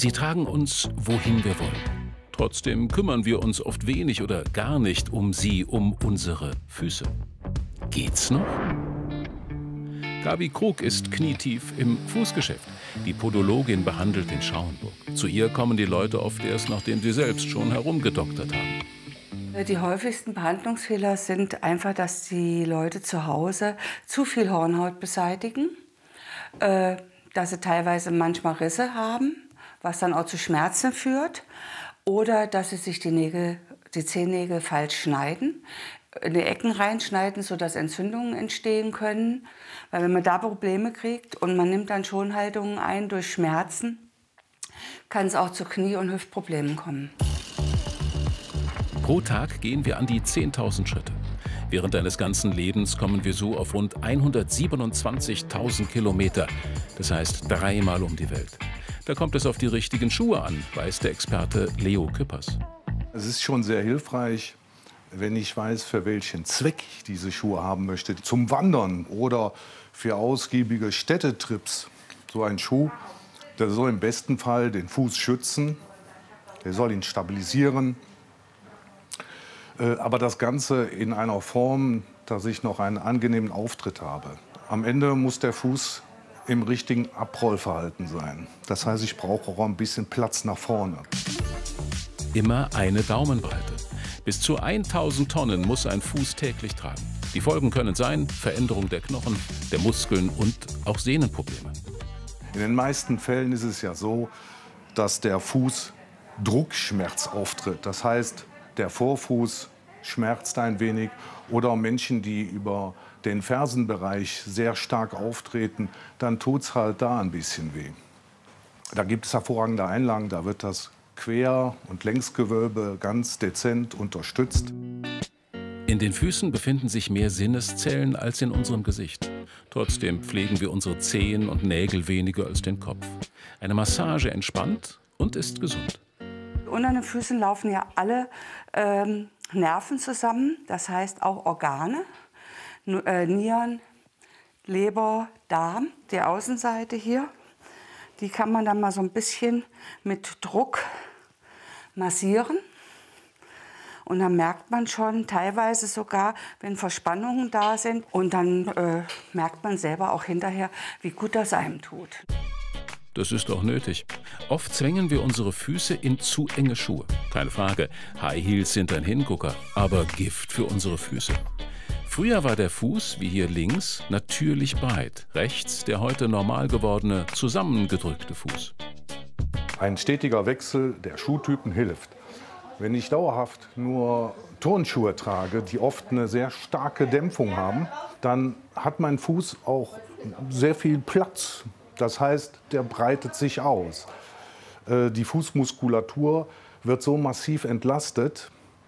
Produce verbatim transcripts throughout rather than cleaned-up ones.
Sie tragen uns, wohin wir wollen. Trotzdem kümmern wir uns oft wenig oder gar nicht um sie, um unsere Füße. Geht's noch? Gabi Krug ist knietief im Fußgeschäft. Die Podologin behandelt in Schauenburg. Zu ihr kommen die Leute oft erst, nachdem sie selbst schon herumgedoktert haben. Die häufigsten Behandlungsfehler sind einfach, dass die Leute zu Hause zu viel Hornhaut beseitigen, äh, dass sie teilweise manchmal Risse haben, was dann auch zu Schmerzen führt, oder dass sie sich die Nägel, die Zehennägel falsch schneiden, in die Ecken reinschneiden, sodass Entzündungen entstehen können. Weil wenn man da Probleme kriegt und man nimmt dann Schonhaltungen ein durch Schmerzen, kann es auch zu Knie- und Hüftproblemen kommen. Pro Tag gehen wir an die zehntausend Schritte. Während eines ganzen Lebens kommen wir so auf rund hundertsiebenundzwanzigtausend Kilometer. Das heißt dreimal um die Welt. Da kommt es auf die richtigen Schuhe an, weiß der Experte Leo Küppers. Es ist schon sehr hilfreich, wenn ich weiß, für welchen Zweck ich diese Schuhe haben möchte. Zum Wandern oder für ausgiebige Städtetrips. So ein Schuh, der soll im besten Fall den Fuß schützen, der soll ihn stabilisieren. Aber das Ganze in einer Form, dass ich noch einen angenehmen Auftritt habe. Am Ende muss der Fuß im richtigen Abrollverhalten sein. Das heißt, ich brauche auch ein bisschen Platz nach vorne. Immer eine Daumenbreite. Bis zu tausend Tonnen muss ein Fuß täglich tragen. Die Folgen können sein Veränderung der Knochen, der Muskeln und auch Sehnenprobleme. In den meisten Fällen ist es ja so, dass der Fuß Druckschmerz auftritt. Das heißt, der Vorfuß schmerzt ein wenig. Oder Menschen, die über den Fersenbereich sehr stark auftreten, dann tut es halt da ein bisschen weh. Da gibt es hervorragende Einlagen, da wird das Quer- und Längsgewölbe ganz dezent unterstützt. In den Füßen befinden sich mehr Sinneszellen als in unserem Gesicht. Trotzdem pflegen wir unsere Zehen und Nägel weniger als den Kopf. Eine Massage entspannt und ist gesund. Unter den Füßen laufen ja alle ähm, Nerven zusammen, das heißt auch Organe, äh, Nieren, Leber, Darm, die Außenseite hier. Die kann man dann mal so ein bisschen mit Druck massieren. Und dann merkt man schon teilweise sogar, wenn Verspannungen da sind. Und dann äh, merkt man selber auch hinterher, wie gut das einem tut. Das ist auch nötig. Oft zwängen wir unsere Füße in zu enge Schuhe. Keine Frage, High Heels sind ein Hingucker, aber Gift für unsere Füße. Früher war der Fuß, wie hier links, natürlich breit. Rechts der heute normal gewordene, zusammengedrückte Fuß. Ein stetiger Wechsel der Schuhtypen hilft. Wenn ich dauerhaft nur Turnschuhe trage, die oft eine sehr starke Dämpfung haben, dann hat mein Fuß auch sehr viel Platz. Das heißt, der breitet sich aus. Die Fußmuskulatur wird so massiv entlastet,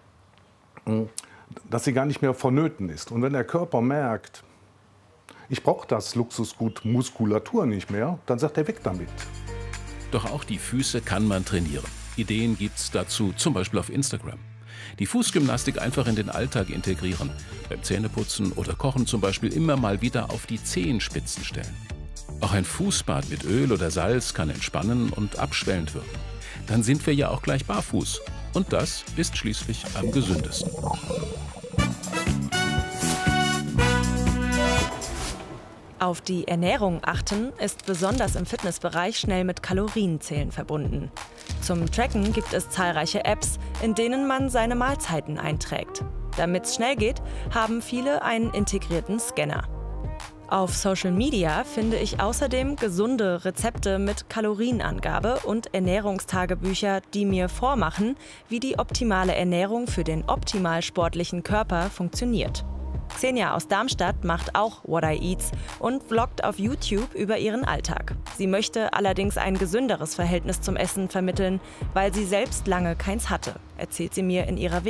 dass sie gar nicht mehr vonnöten ist. Und wenn der Körper merkt, ich brauche das Luxusgut Muskulatur nicht mehr, dann sagt er weg damit. Doch auch die Füße kann man trainieren. Ideen gibt's dazu zum Beispiel auf Instagram. Die Fußgymnastik einfach in den Alltag integrieren. Beim Zähneputzen oder Kochen zum Beispiel immer mal wieder auf die Zehenspitzen stellen. Auch ein Fußbad mit Öl oder Salz kann entspannen und abschwellend wirken. Dann sind wir ja auch gleich barfuß. Und das ist schließlich am gesündesten. Auf die Ernährung achten ist besonders im Fitnessbereich schnell mit Kalorienzählen verbunden. Zum Tracken gibt es zahlreiche Apps, in denen man seine Mahlzeiten einträgt. Damit es schnell geht, haben viele einen integrierten Scanner. Auf Social Media finde ich außerdem gesunde Rezepte mit Kalorienangabe und Ernährungstagebücher, die mir vormachen, wie die optimale Ernährung für den optimal sportlichen Körper funktioniert. Xenia aus Darmstadt macht auch What I Eats und vloggt auf YouTube über ihren Alltag. Sie möchte allerdings ein gesünderes Verhältnis zum Essen vermitteln, weil sie selbst lange keins hatte, erzählt sie mir in ihrer